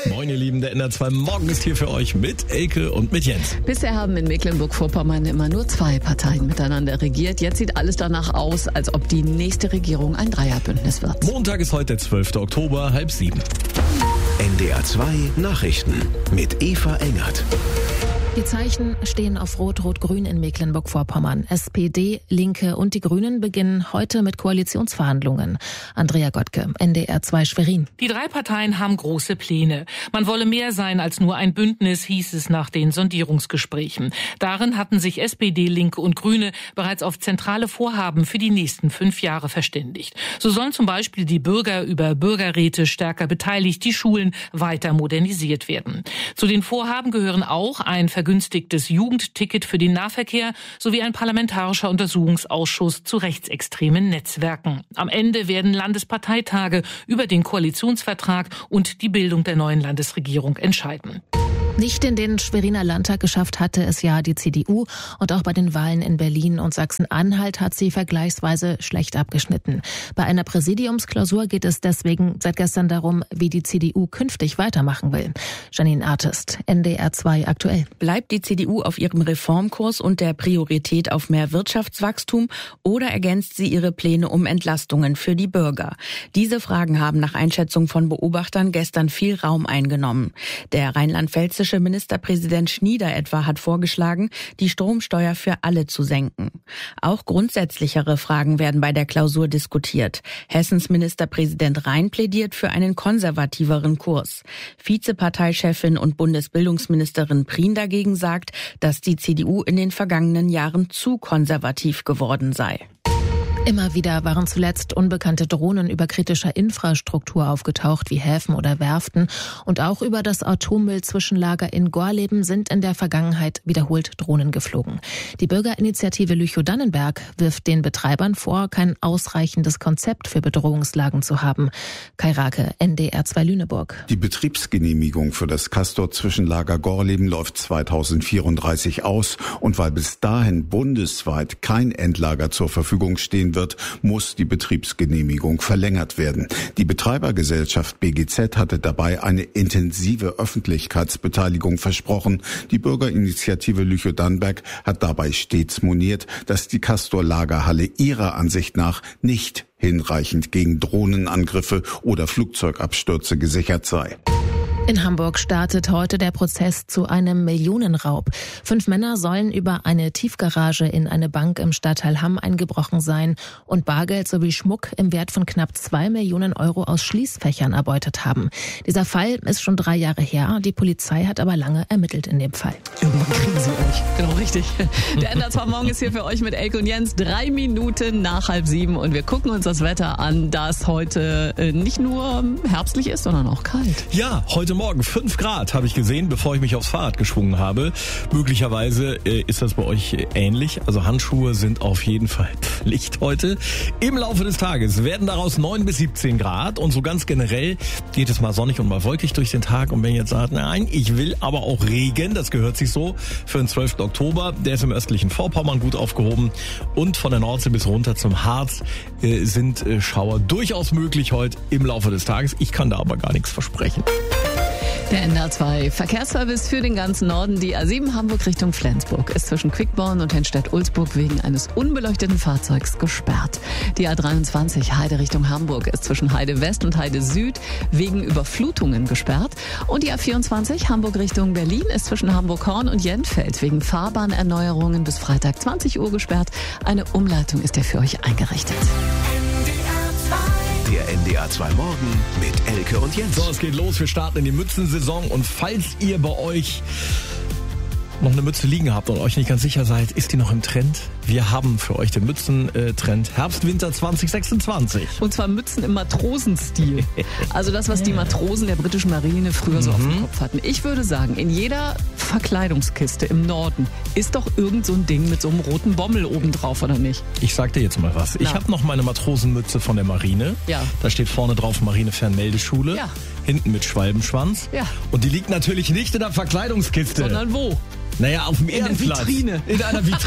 Moin ihr Lieben, der NDR2 Morgen ist hier für euch mit Elke und mit Jens. Bisher haben in Mecklenburg-Vorpommern immer nur 2 Parteien miteinander regiert. Jetzt sieht alles danach aus, als ob die nächste Regierung ein Dreierbündnis wird. Montag ist heute der 12. Oktober, 6:30. NDR2 Nachrichten mit Eva Engert. Die Zeichen stehen auf Rot-Rot-Grün in Mecklenburg-Vorpommern. SPD, Linke und die Grünen beginnen heute mit Koalitionsverhandlungen. Andrea Gottke, NDR2 Schwerin. Die 3 Parteien haben große Pläne. Man wolle mehr sein als nur ein Bündnis, hieß es nach den Sondierungsgesprächen. Darin hatten sich SPD, Linke und Grüne bereits auf zentrale Vorhaben für die nächsten 5 Jahre verständigt. So sollen zum Beispiel die Bürger über Bürgerräte stärker beteiligt, die Schulen weiter modernisiert werden. Zu den Vorhaben gehören auch ein vergünstigtes Jugendticket für den Nahverkehr sowie ein parlamentarischer Untersuchungsausschuss zu rechtsextremen Netzwerken. Am Ende werden Landesparteitage über den Koalitionsvertrag und die Bildung der neuen Landesregierung entscheiden. Nicht in den Schweriner Landtag geschafft hatte es ja die CDU und auch bei den Wahlen in Berlin und Sachsen-Anhalt hat sie vergleichsweise schlecht abgeschnitten. Bei einer Präsidiumsklausur geht es deswegen seit gestern darum, wie die CDU künftig weitermachen will. Janine Artist, NDR2 aktuell. Bleibt die CDU auf ihrem Reformkurs und der Priorität auf mehr Wirtschaftswachstum oder ergänzt sie ihre Pläne um Entlastungen für die Bürger? Diese Fragen haben nach Einschätzung von Beobachtern gestern viel Raum eingenommen. Der rheinland-pfälzische Ministerpräsident Schnieder etwa hat vorgeschlagen, die Stromsteuer für alle zu senken. Auch grundsätzlichere Fragen werden bei der Klausur diskutiert. Hessens Ministerpräsident Rhein plädiert für einen konservativeren Kurs. Vizeparteichefin und Bundesbildungsministerin Prien dagegen sagt, dass die CDU in den vergangenen Jahren zu konservativ geworden sei. Immer wieder waren zuletzt unbekannte Drohnen über kritischer Infrastruktur aufgetaucht, wie Häfen oder Werften. Und auch über das Atommüllzwischenlager in Gorleben sind in der Vergangenheit wiederholt Drohnen geflogen. Die Bürgerinitiative Lüchow-Dannenberg wirft den Betreibern vor, kein ausreichendes Konzept für Bedrohungslagen zu haben. Kai Rake, NDR2 Lüneburg. Die Betriebsgenehmigung für das Castor-Zwischenlager Gorleben läuft 2034 aus. Und weil bis dahin bundesweit kein Endlager zur Verfügung stehen wird, muss die Betriebsgenehmigung verlängert werden. Die Betreibergesellschaft BGZ hatte dabei eine intensive Öffentlichkeitsbeteiligung versprochen. Die Bürgerinitiative Lüchow-Dannenberg hat dabei stets moniert, dass die Castor-Lagerhalle ihrer Ansicht nach nicht hinreichend gegen Drohnenangriffe oder Flugzeugabstürze gesichert sei. In Hamburg startet heute der Prozess zu einem Millionenraub. 5 Männer sollen über eine Tiefgarage in eine Bank im Stadtteil Hamm eingebrochen sein und Bargeld sowie Schmuck im Wert von knapp 2 Millionen Euro aus Schließfächern erbeutet haben. Dieser Fall ist schon 3 Jahre her. Die Polizei hat aber lange ermittelt in dem Fall. Irgendwann kriegen sie euch. Genau, richtig. Der NDR2 Morgen ist hier für euch mit Elke und Jens. 3 Minuten nach 6:30 und wir gucken uns das Wetter an, das heute nicht nur herbstlich ist, sondern auch kalt. Ja, heute Morgen 5 Grad habe ich gesehen, bevor ich mich aufs Fahrrad geschwungen habe. Möglicherweise ist das bei euch ähnlich. Also Handschuhe sind auf jeden Fall Pflicht heute. Im Laufe des Tages werden daraus 9 bis 17 Grad und so ganz generell geht es mal sonnig und mal wolkig durch den Tag. Und wenn ihr jetzt sagt, nein, ich will aber auch Regen, das gehört sich so für den 12. Oktober. Der ist im östlichen Vorpommern gut aufgehoben und von der Nordsee bis runter zum Harz sind Schauer durchaus möglich heute im Laufe des Tages. Ich kann da aber gar nichts versprechen. Der NDR2 Verkehrsservice für den ganzen Norden. Die A7 Hamburg Richtung Flensburg ist zwischen Quickborn und Henstedt-Ulzburg wegen eines unbeleuchteten Fahrzeugs gesperrt. Die A23 Heide Richtung Hamburg ist zwischen Heide West und Heide Süd wegen Überflutungen gesperrt. Und die A24 Hamburg Richtung Berlin ist zwischen Hamburg-Horn und Jenfeld wegen Fahrbahnerneuerungen bis Freitag 20 Uhr gesperrt. Eine Umleitung ist ja für euch eingerichtet. Der NDR2 Morgen mit Elke und Jens. So, es geht los. Wir starten in die Mützensaison. Und falls ihr bei euch noch eine Mütze liegen habt und euch nicht ganz sicher seid, ist die noch im Trend? Wir haben für euch den Mützentrend Herbst-Winter 2026. Und zwar Mützen im Matrosenstil. Also das, was die Matrosen der britischen Marine früher so auf dem Kopf hatten. Ich würde sagen, in jeder Verkleidungskiste im Norden ist doch irgend so ein Ding mit so einem roten Bommel obendrauf, oder nicht? Ich sag dir jetzt mal was. Ich habe noch meine Matrosenmütze von der Marine. Ja. Da steht vorne drauf Marinefernmeldeschule. Ja. Hinten mit Schwalbenschwanz. Ja. Und die liegt natürlich nicht in der Verkleidungskiste. Sondern wo? Naja, auf dem In der Ehrenplatz. Vitrine. In einer Vitrine.